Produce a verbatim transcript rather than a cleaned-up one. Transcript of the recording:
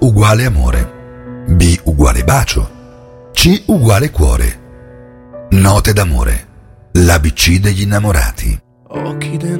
uguale amore, B uguale bacio, C uguale cuore. Note d'amore, l'A B C degli innamorati. Occhi